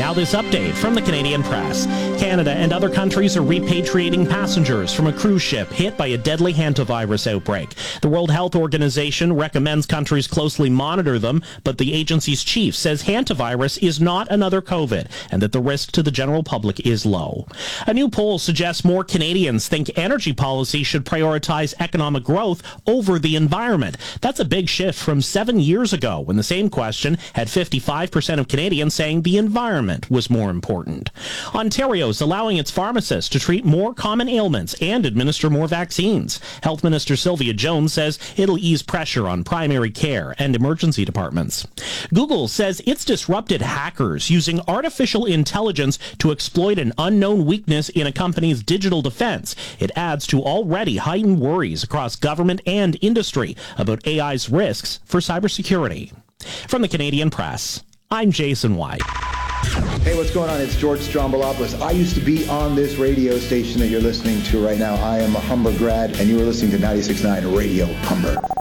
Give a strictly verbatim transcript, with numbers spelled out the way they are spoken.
Now this update from the Canadian Press. Canada and other countries are repatriating passengers from a cruise ship hit by a deadly hantavirus outbreak. The World Health Organization recommends countries closely monitor them, but the agency's chief says hantavirus is not another COVID and that the risk to the general public is low. A new poll suggests more Canadians think energy policy should prioritize economic growth over the environment. That's a big shift from seven years ago when the same question had fifty-five percent of Canadians saying the environment was more important. Ontario's allowing its pharmacists to treat more common ailments and administer more vaccines. Health Minister Sylvia Jones says it'll ease pressure on primary care and emergency departments. Google says it's disrupted hackers using artificial intelligence to exploit an unknown weakness in a company's digital defense. It adds to already heightened worries across government and industry about A I's risks for cybersecurity. From the Canadian Press, I'm Jason White. Hey, what's going on? It's George Strombolopoulos. I used to be on this radio station that you're listening to right now. I am a Humber grad, and you are listening to ninety-six point nine Radio Humber.